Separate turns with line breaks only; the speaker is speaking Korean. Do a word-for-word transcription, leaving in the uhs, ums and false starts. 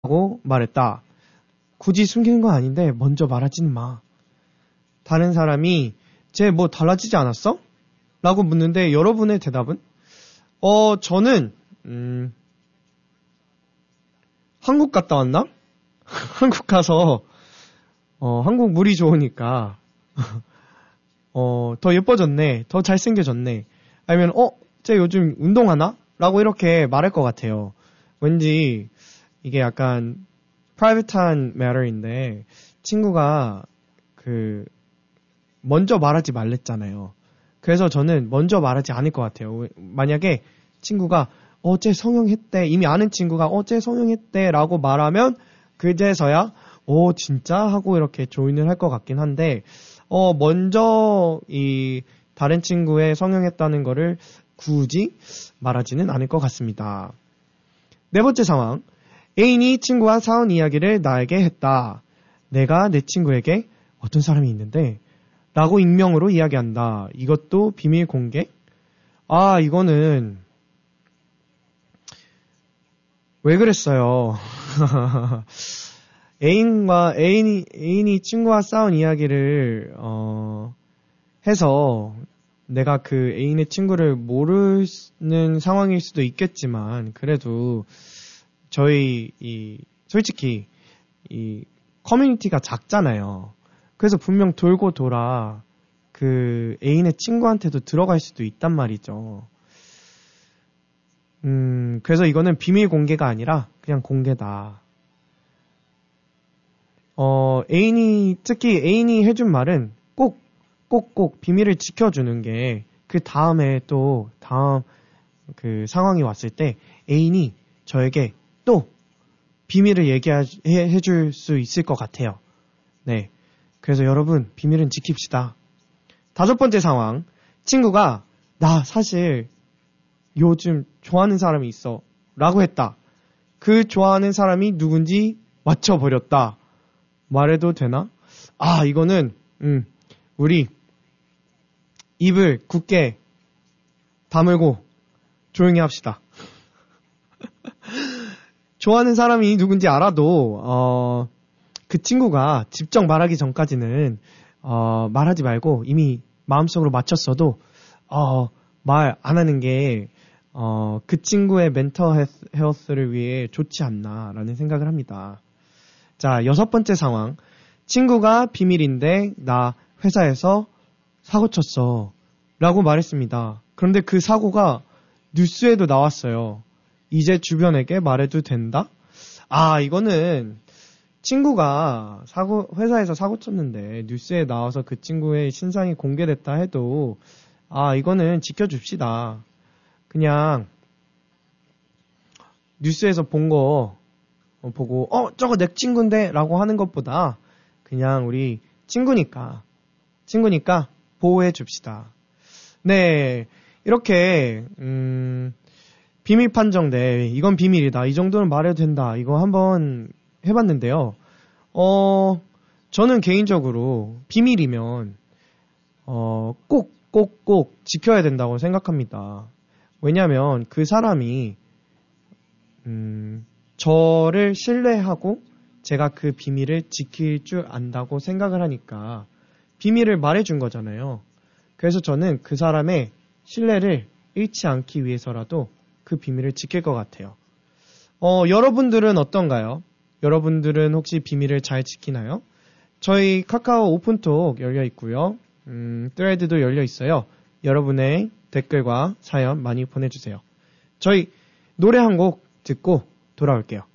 라고 말했다. 굳이 숨기는 건 아닌데 먼저 말하지는 마. 다른 사람이 쟤 뭐 달라지지 않았어? 라고 묻는데 여러분의 대답은? 어 저는 음, 한국 갔다 왔나? 한국 가서 어, 한국 물이 좋으니까 어, 더 예뻐졌네, 더 잘생겨졌네, 아니면 어? 쟤 요즘 운동하나? 라고 이렇게 말할 것 같아요. 왠지 이게 약간 프라이빗한 매터인데 친구가 그 먼저 말하지 말랬잖아요. 그래서 저는 먼저 말하지 않을 것 같아요. 만약에 친구가 어째 성형했대, 이미 아는 친구가 어째 성형했대 라고 말하면 그제서야 오 진짜 하고 이렇게 조인을 할 것 같긴 한데 어 먼저 이 다른 친구의 성형했다는 거를 굳이 말하지는 않을 것 같습니다. 네 번째 상황. 애인이 친구와 사온 이야기를 나에게 했다. 내가 내 친구에게 어떤 사람이 있는데 라고 익명으로 이야기한다. 이것도 비밀 공개? 아, 이거는 왜 그랬어요? 애인과 애인이 애인이 친구와 싸운 이야기를 어 해서 내가 그 애인의 친구를 모르는 상황일 수도 있겠지만 그래도 저희 이 솔직히 이 커뮤니티가 작잖아요. 그래서 분명 돌고 돌아 그 애인의 친구한테도 들어갈 수도 있단 말이죠. 음, 그래서 이거는 비밀 공개가 아니라 그냥 공개다. 어, 애인이, 특히 애인이 해준 말은 꼭, 꼭, 꼭 비밀을 지켜주는 게 그 다음에 또, 다음 그 상황이 왔을 때 애인이 저에게 또 비밀을 얘기해줄 수 있을 것 같아요. 네. 그래서 여러분, 비밀은 지킵시다. 다섯 번째 상황. 친구가 나 사실 요즘 좋아하는 사람이 있어 라고 했다. 그 좋아하는 사람이 누군지 맞춰버렸다. 말해도 되나? 아, 이거는 음, 우리 입을 굳게 다물고 조용히 합시다. 좋아하는 사람이 누군지 알아도 어, 그 친구가 직접 말하기 전까지는 어, 말하지 말고 이미 마음속으로 맞췄어도 어, 말 안 하는 게 어, 그 친구의 멘털 헬스를 위해 좋지 않나라는 생각을 합니다. 자, 여섯 번째 상황. 친구가 비밀인데 나 회사에서 사고 쳤어 라고 말했습니다. 그런데 그 사고가 뉴스에도 나왔어요. 이제 주변에게 말해도 된다? 아, 이거는 친구가 사고, 회사에서 사고 쳤는데 뉴스에 나와서 그 친구의 신상이 공개됐다 해도 아, 이거는 지켜줍시다. 그냥 뉴스에서 본 거 보고 어 저거 내 친구인데 라고 하는 것보다 그냥 우리 친구니까 친구니까 보호해 줍시다. 네, 이렇게 음, 비밀 판정대 이건 비밀이다, 이 정도는 말해도 된다, 이거 한번 해봤는데요. 어 저는 개인적으로 비밀이면 어, 꼭 꼭 꼭 지켜야 된다고 생각합니다. 왜냐하면 그 사람이 음, 저를 신뢰하고 제가 그 비밀을 지킬 줄 안다고 생각을 하니까 비밀을 말해준 거잖아요. 그래서 저는 그 사람의 신뢰를 잃지 않기 위해서라도 그 비밀을 지킬 것 같아요. 어, 여러분들은 어떤가요? 여러분들은 혹시 비밀을 잘 지키나요? 저희 카카오 오픈톡 열려 있고요. 음, 트레드도 열려 있어요. 여러분의 댓글과 사연 많이 보내주세요. 저희 노래 한 곡 듣고 돌아올게요.